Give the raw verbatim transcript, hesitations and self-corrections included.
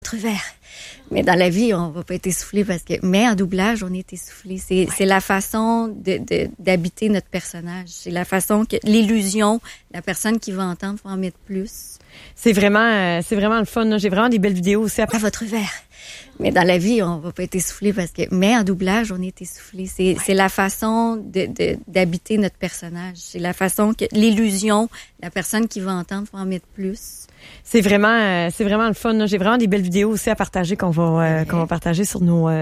votre verre. Mais dans la vie, on va pas être essoufflé parce que, mais en doublage, on est essoufflé. C'est, ouais. c'est la façon de, de, d'habiter notre personnage. C'est la façon que, l'illusion, la personne qui va entendre, faut en mettre plus. C'est vraiment, euh, c'est vraiment le fun, là. J'ai vraiment des belles vidéos aussi. À votre verre. Mais dans la vie, on va pas être essoufflé parce que, mais en doublage, on est essoufflé. C'est, ouais. c'est la façon de, de, d'habiter notre personnage. C'est la façon que, l'illusion, la personne qui va entendre, faut en mettre plus. C'est vraiment, euh, c'est vraiment le fun, là. J'ai vraiment des belles vidéos aussi à partager qu'on va, euh, ouais. qu'on va partager sur nos, euh,